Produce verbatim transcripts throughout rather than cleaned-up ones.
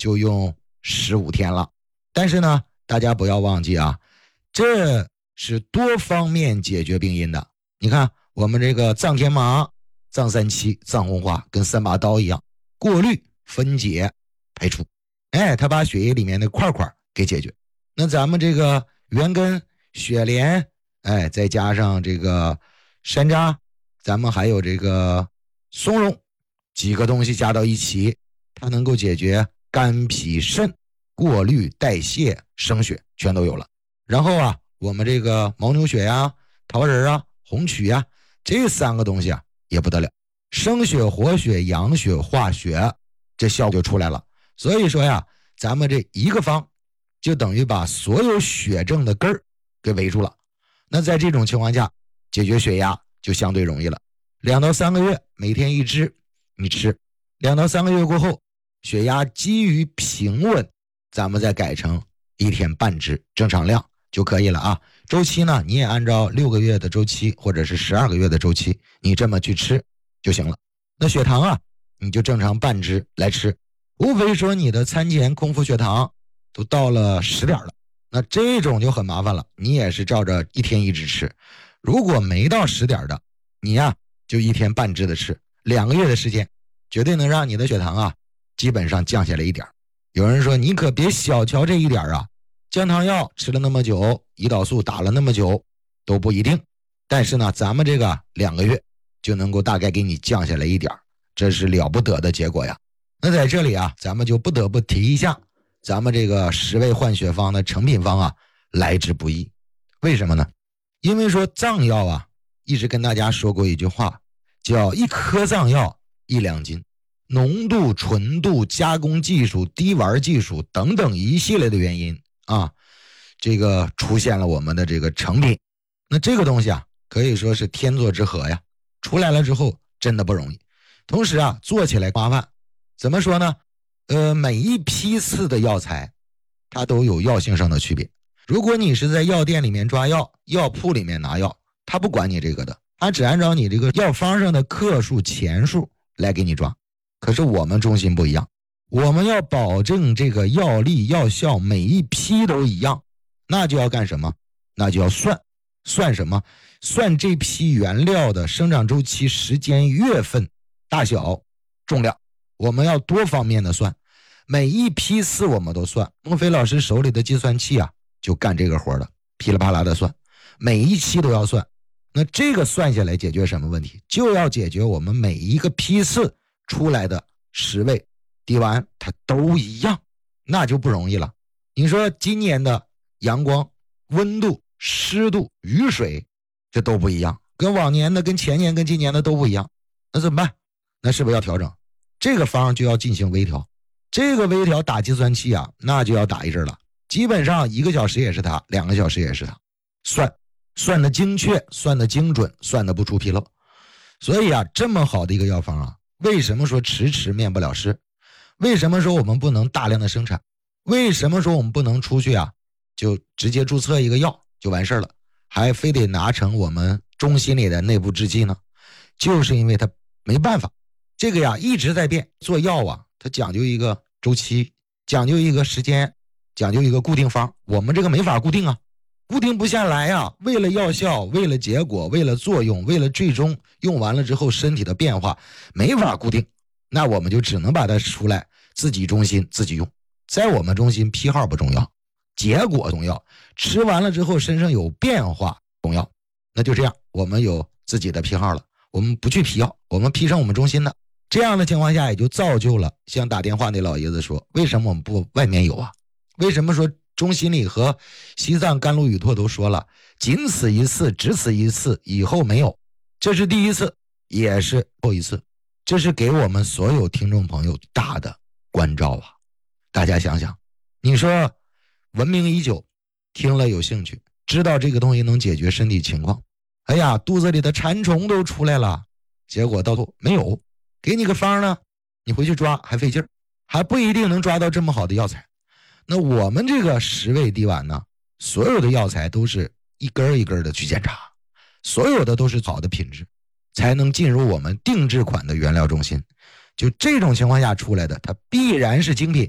就用十五天了。但是呢，大家不要忘记啊，这是多方面解决病因的。你看我们这个藏天麻、藏三七、藏红花跟三把刀一样，过滤、分解、排出，哎，它把血液里面的块块给解决。那咱们这个元根、雪莲，哎，再加上这个山楂，咱们还有这个松茸，几个东西加到一起，它能够解决肝脾肾、过滤代谢、生血全都有了。然后啊，我们这个牦牛血呀、桃仁啊、红曲呀，这三个东西啊也不得了，生血、活血、养血、化血，这效果就出来了。所以说呀，咱们这一个方就等于把所有血症的根儿给围住了。那在这种情况下，解决血压就相对容易了。两到三个月，每天一支，你吃。两到三个月过后，血压基于平稳，咱们再改成一天半支，正常量就可以了啊。周期呢，你也按照六个月的周期或者是十二个月的周期，你这么去吃就行了。那血糖啊，你就正常半支来吃，无非说你的餐前空腹血糖都到了十点了，那这种就很麻烦了，你也是照着一天一支吃。如果没到十点的，你呀、啊、就一天半支的吃，两个月的时间绝对能让你的血糖啊基本上降下来一点。有人说你可别小瞧这一点啊，降糖药吃了那么久，胰岛素打了那么久都不一定，但是呢咱们这个两个月就能够大概给你降下来一点，这是了不得的结果呀。那在这里啊，咱们就不得不提一下咱们这个十味换血方的成品方啊来之不易。为什么呢？因为说藏药啊，一直跟大家说过一句话，叫一颗藏药一两斤，浓度、纯度、加工技术、滴丸技术等等一系列的原因啊，这个出现了我们的这个成品。那这个东西啊，可以说是天作之合呀，出来了之后真的不容易。同时啊，做起来麻烦。怎么说呢？呃，每一批次的药材，它都有药性上的区别。如果你是在药店里面抓药，药铺里面拿药，他不管你这个的，他只按照你这个药方上的克数、钱数来给你抓。可是我们中心不一样，我们要保证这个药力、药效每一批都一样，那就要干什么？那就要算。算什么？算这批原料的生长周期、时间、月份、大小、重量。我们要多方面的算，每一批次我们都算。孟非老师手里的计算器啊，就干这个活的，噼里啪啦的算，每一期都要算。那这个算下来解决什么问题？就要解决我们每一个批次出来的十味滴丸它都一样，那就不容易了。你说今年的阳光、温度、湿度、雨水，这都不一样，跟往年的、跟前年、跟今年的都不一样，那怎么办？那是不是要调整？这个方就要进行微调，这个微调打计算器啊，那就要打一阵了。基本上一个小时也是它，两个小时也是它，算算的精确，算的精准，算的不出纰漏。所以啊，这么好的一个药方啊，为什么说迟迟面不了师？为什么说我们不能大量的生产？为什么说我们不能出去啊，就直接注册一个药就完事了，还非得拿成我们中心里的内部制剂呢？就是因为它没办法。这个呀一直在变，做药啊它讲究一个周期，讲究一个时间，讲究一个固定方，我们这个没法固定啊，固定不下来啊。为了药效，为了结果，为了作用，为了最终用完了之后身体的变化，没法固定，那我们就只能把它出来自己中心自己用。在我们中心批号不重要，结果重要，吃完了之后身上有变化重要。那就这样，我们有自己的批号了，我们不去批药，我们批上我们中心的。这样的情况下也就造就了像打电话那老爷子说，为什么我们不外面有啊？为什么说中心里和西藏甘露雨拓都说了，仅此一次，只此一次，以后没有。这是第一次，也是后一次，这是给我们所有听众朋友大的关照啊。大家想想，你说闻名已久，听了有兴趣，知道这个东西能解决身体情况，哎呀，肚子里的馋虫都出来了，结果到头没有，给你个方呢，你回去抓还费劲儿，还不一定能抓到这么好的药材。那我们这个十味滴丸呢，所有的药材都是一根一根的去检查，所有的都是好的品质，才能进入我们定制款的原料中心。就这种情况下出来的，它必然是精品，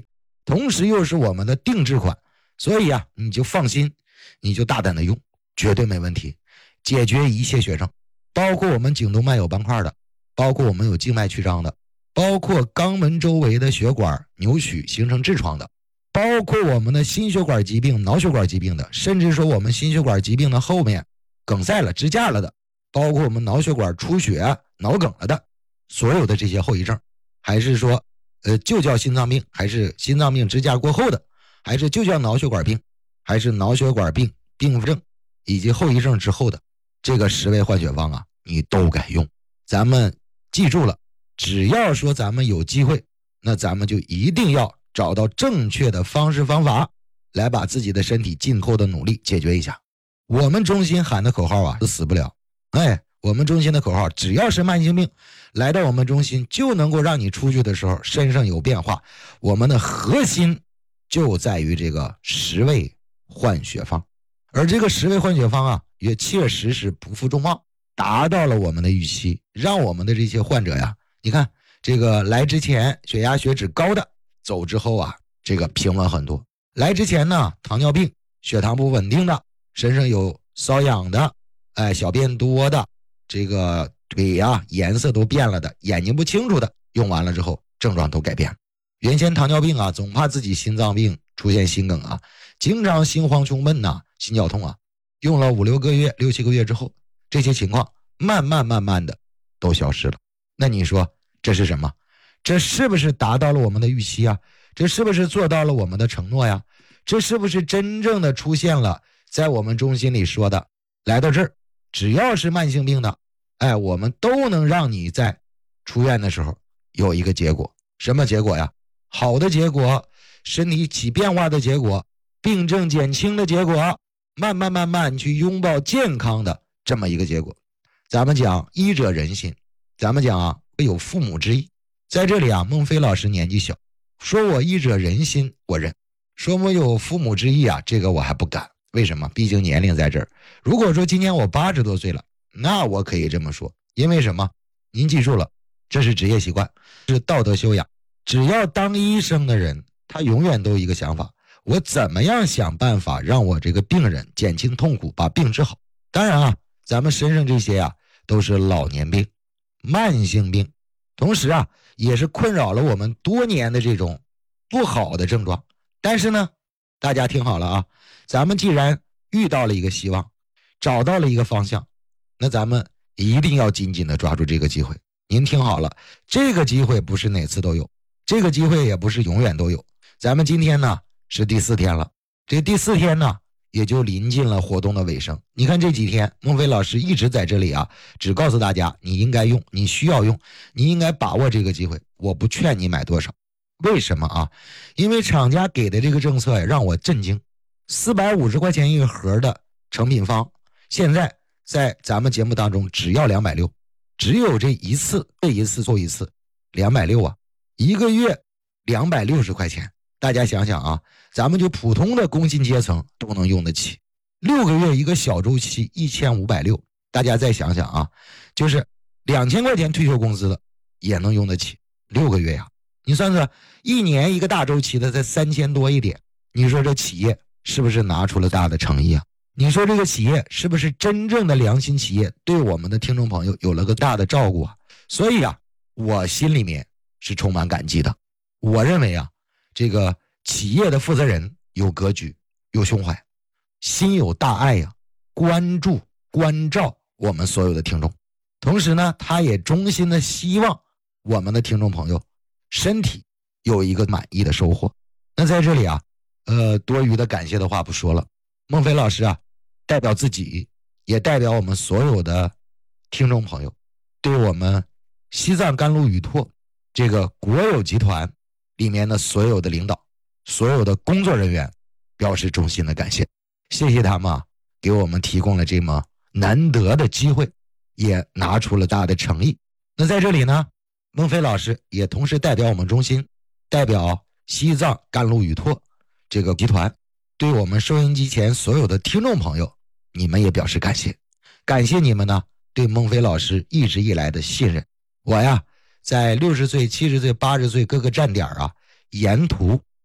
同时又是我们的定制款，所以啊，你就放心，你就大胆的用，绝对没问题，解决一切血症，包括我们颈动脉有斑块的，包括我们有静脉曲张的，包括肛门周围的血管扭曲形成痔疮的，包括我们的心血管疾病、脑血管疾病的，甚至说我们心血管疾病的后面梗塞了、支架了的，包括我们脑血管出血、脑梗了的，所有的这些后遗症，还是说呃，就叫心脏病，还是心脏病支架过后的，还是就叫脑血管病，还是脑血管病并发症以及后遗症之后的，这个十味换血方啊，你都该用。咱们记住了，只要说咱们有机会，那咱们就一定要找到正确的方式方法，来把自己的身体尽后的努力解决一下。我们中心喊的口号啊，是死不了。哎，我们中心的口号，只要是慢性病来到我们中心，就能够让你出去的时候身上有变化。我们的核心就在于这个十味换血方，而这个十味换血方啊，也确实是不负众望，达到了我们的预期，让我们的这些患者呀，你看这个来之前血压血脂高的，走之后啊，这个平稳很多。来之前呢，糖尿病血糖不稳定的，身上有瘙痒的，哎，小便多的，这个腿呀颜色都变了的，眼睛不清楚的，用完了之后症状都改变了。原先糖尿病啊，总怕自己心脏病出现心梗啊，经常心慌胸闷呐，心绞痛啊，用了五六个月六七个月之后，这些情况慢慢慢慢的都消失了。那你说这是什么？这是不是达到了我们的预期啊？这是不是做到了我们的承诺呀？这是不是真正的出现了在我们中心里说的，来到这儿只要是慢性病的，哎，我们都能让你在出院的时候有一个结果。什么结果呀？好的结果，身体起变化的结果，病症减轻的结果，慢慢慢慢去拥抱健康的这么一个结果。咱们讲医者仁心，咱们讲啊有父母之意。在这里啊，孟非老师年纪小，说我医者仁心我认，说我有父母之意啊，这个我还不敢。为什么？毕竟年龄在这儿。如果说今年我八十多岁了，那我可以这么说。因为什么？您记住了，这是职业习惯，是道德修养。只要当医生的人，他永远都有一个想法，我怎么样想办法让我这个病人减轻痛苦，把病治好。当然啊，咱们身上这些啊都是老年病、慢性病，同时啊也是困扰了我们多年的这种不好的症状。但是呢，大家听好了啊，咱们既然遇到了一个希望，找到了一个方向，那咱们一定要紧紧的抓住这个机会。您听好了，这个机会不是哪次都有，这个机会也不是永远都有。咱们今天呢是第四天了，这第四天呢也就临近了活动的尾声。你看这几天孟非老师一直在这里啊，只告诉大家你应该用，你需要用，你应该把握这个机会。我不劝你买多少，为什么啊？因为厂家给的这个政策呀让我震惊，四百五十块钱一个盒的成品方，现在在咱们节目当中只要两百六十，只有这一次，这一次做一次两百六十啊，一个月两百六十块钱。大家想想啊，咱们就普通的工薪阶层都能用得起，六个月一个小周期一千五百六十，大家再想想啊，就是两千块钱退休工资的也能用得起六个月呀。你算算一年一个大周期的在三千多一点，你说这企业是不是拿出了大的诚意啊？你说这个企业是不是真正的良心企业，对我们的听众朋友有了个大的照顾啊？所以啊，我心里面是充满感激的。我认为啊，这个企业的负责人有格局，有胸怀，心有大爱呀、啊，关注关照我们所有的听众。同时呢，他也衷心的希望我们的听众朋友身体有一个满意的收获。那在这里啊，呃，多余的感谢的话不说了。孟非老师啊，代表自己，也代表我们所有的听众朋友，对我们西藏甘露雨拓这个国有集团里面的所有的领导、所有的工作人员表示衷心的感谢。谢谢他们啊，给我们提供了这么难得的机会，也拿出了大的诚意。那在这里呢，孟非老师也同时代表我们中心，代表西藏甘露雨拓这个集团，对我们收音机前所有的听众朋友，你们也表示感谢。感谢你们呢对孟非老师一直以来的信任。我呀在六十岁、七十岁、八十岁各个站点啊，沿途